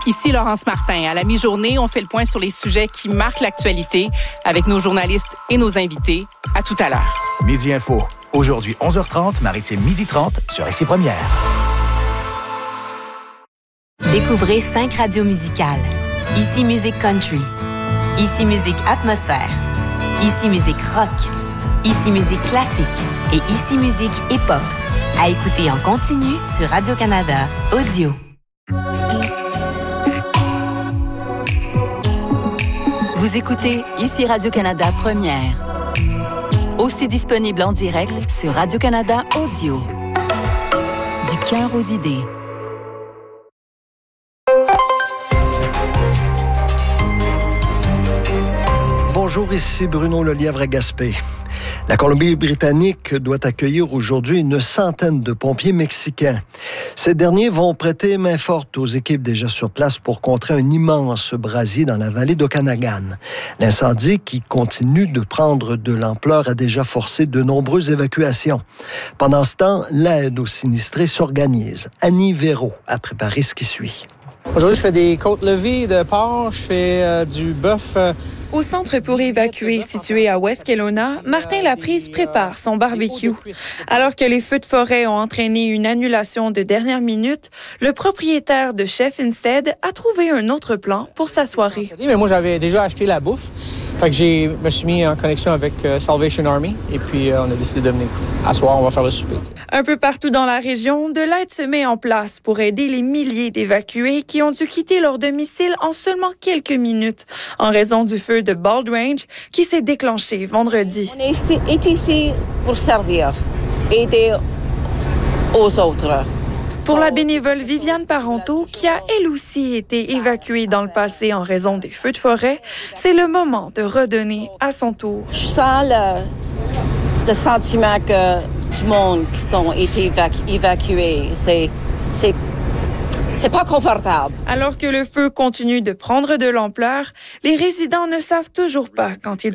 Ici Laurence Martin. À la mi-journée, on fait le point sur les sujets qui marquent l'actualité avec nos journalistes et nos invités. À tout à l'heure. Midi Info. Aujourd'hui, 11h30, Maritime 12h30 sur Ici Première. Découvrez 5 radios musicales. Ici Musique Country. Ici Musique Atmosphère. Ici Musique Rock. Ici Musique Classique. Et Ici Musique Hip-Hop. À écouter en continu sur Radio-Canada Audio. Vous écoutez Ici Radio-Canada Première. Aussi disponible en direct sur Radio-Canada Audio. Du cœur aux idées. Bonjour, ici Bruno Lelièvre à Gaspé. La Colombie-Britannique doit accueillir aujourd'hui une centaine de pompiers mexicains. Ces derniers vont prêter main forte aux équipes déjà sur place pour contrer un immense brasier dans la vallée d'Okanagan. L'incendie, qui continue de prendre de l'ampleur, a déjà forcé de nombreuses évacuations. Pendant ce temps, l'aide aux sinistrés s'organise. Annie Véro a préparé ce qui suit. Aujourd'hui, je fais des côtes levées de porc, je fais du bœuf. Au centre pour évacuer situé à West Kelowna, Martin Laprise prépare son barbecue. Alors que les feux de forêt ont entraîné une annulation de dernière minute, le propriétaire de Chef Instead a trouvé un autre plan pour sa soirée. Mais moi, j'avais déjà acheté la bouffe. Fait que je me suis mis en connexion avec Salvation Army et puis on a décidé de venir. À soir, on va faire le souper. Un peu partout dans la région, de l'aide se met en place pour aider les milliers d'évacués qui ont dû quitter leur domicile en seulement quelques minutes en raison du feu de Bald Range qui s'est déclenché vendredi. On est ici pour servir, aider aux autres. Pour la bénévole Viviane Parenteau, qui a elle aussi été évacuée dans le passé en raison des feux de forêt, c'est le moment de redonner à son tour. Je sens le sentiment que du monde qui sont été évacués, c'est pas confortable. Alors que le feu continue de prendre de l'ampleur, les résidents ne savent toujours pas quand ils